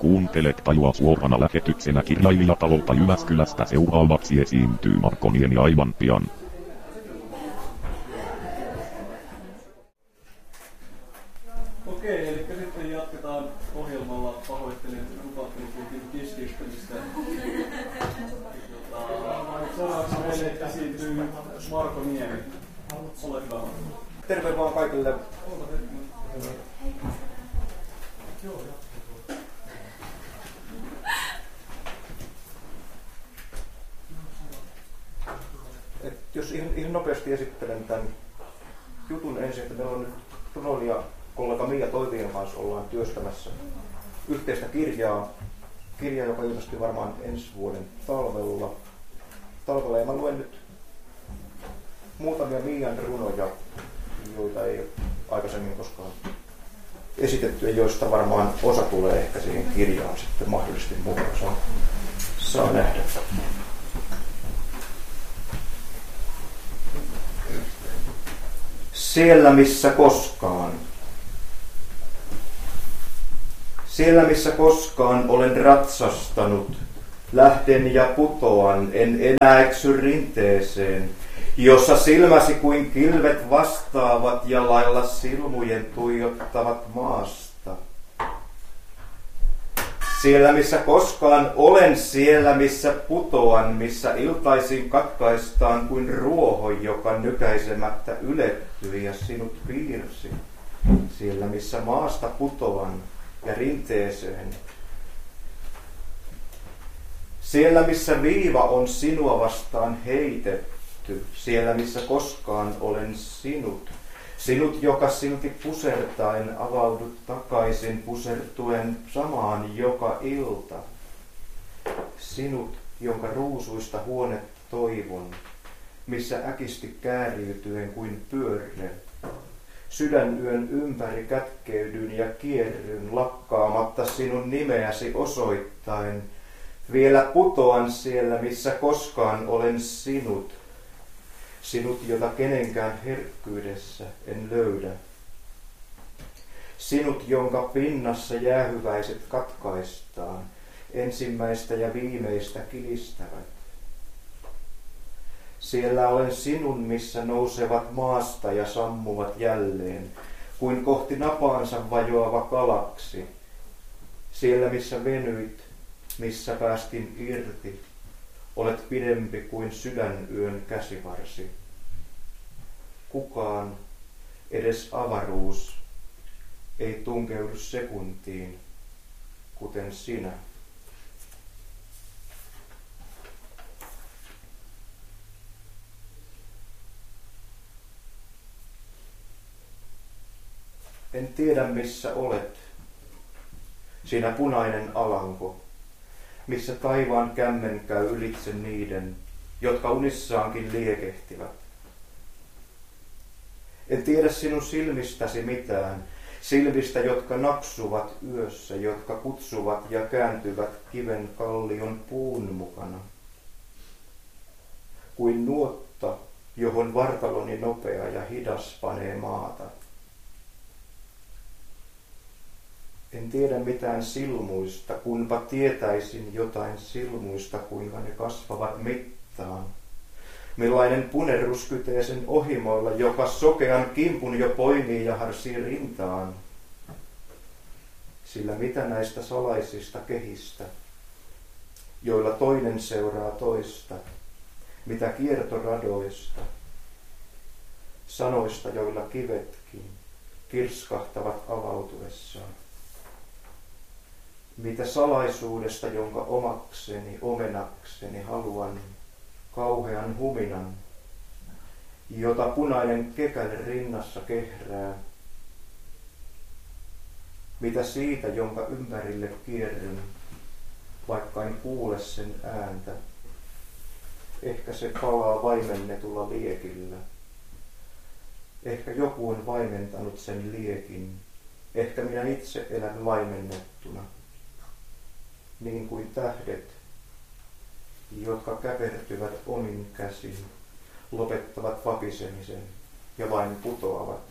Kuuntelet Tajua suorana lähetyksenä kirjailijatalolta Jyväskylästä. Seuraavaksi esiintyy Markoniemi aivan pian. Okei, eli sitten jatketaan ohjelmalla. Pahoittelen, että lupaattelin keskeyttämistä. Seuraavaksi meille esiintyy Markoniemi. Ole hyvä. Terve vaan kaikille. Jos ihan nopeasti esittelen tämän jutun ensin, että meillä on nyt runoilija kollega Mia Toivien kanssa ollaan työstämässä yhteistä kirjaa, joka ilmestyy varmaan ensi vuoden talvella. Ja mä luen nyt muutamia Mian runoja, joita ei ole aikaisemmin koskaan esitetty ja joista varmaan osa tulee ehkä siihen kirjaan sitten mahdollisesti mukaan. Saa nähdä. Siellä missä koskaan. Siellä missä koskaan olen ratsastanut, lähden ja putoan, en enää eksy rinteeseen, jossa silmäsi kuin kilvet vastaavat ja lailla silmujen tuijottavat maasta. Siellä missä koskaan olen, siellä missä putoan, missä iltaisin katkaistaan kuin ruoho, joka nykäisemättä ylettyi ja sinut piirsi. Siellä missä maasta putoan ja rinteeseen. Siellä missä viiva on sinua vastaan heitetty, siellä missä koskaan olen sinut. Sinut, joka silti pusertain avaudut takaisin pusertuen samaan joka ilta. Sinut, jonka ruusuista huonet toivon, missä äkisti kääriytyen kuin pyörre. Sydänyön ympäri kätkeydyn ja kierryn lakkaamatta sinun nimeäsi osoittain. Vielä putoan siellä, missä koskaan olen sinut. Sinut, jota kenenkään herkkyydessä en löydä. Sinut, jonka pinnassa jäähyväiset katkaistaan, ensimmäistä ja viimeistä kilistävät. Siellä olen sinun, missä nousevat maasta ja sammuvat jälleen, kuin kohti napaansa vajoava galaksi. Siellä, missä venyit, missä päästin irti, olet pidempi kuin sydänyön käsivarsi. Kukaan, edes avaruus, ei tunkeudu sekuntiin, kuten sinä. En tiedä, missä olet, siinä punainen alanko, missä taivaan kämmen käy ylitse niiden, jotka unissaankin liekehtivät. En tiedä sinun silmistäsi mitään, silmistä, jotka naksuvat yössä, jotka kutsuvat ja kääntyvät kiven kallion puun mukana. Kuin nuotta, johon vartaloni nopea ja hidas panee maata. En tiedä mitään silmuista, kunpa tietäisin jotain silmuista, kuinka ne kasvavat mittaan. Millainen punerrus kytee sen ohimoilla, joka sokean kimpun jo poimii ja harsii rintaan. Sillä mitä näistä salaisista kehistä, joilla toinen seuraa toista, mitä kiertoradoista, sanoista, joilla kivetkin kirskahtavat avautuessaan. Mitä salaisuudesta, jonka omakseni, omenakseni haluan kauhean huminan, jota punainen kekäle rinnassa kehrää. Mitä siitä, jonka ympärille kierryn, vaikka en kuule sen ääntä. Ehkä se palaa vaimennetulla liekillä. Ehkä joku on vaimentanut sen liekin. Ehkä minä itse elän vaimennettuna. Niin kuin tähdet, jotka käpertyvät omin käsin, lopettavat vapisemisen ja vain putoavat.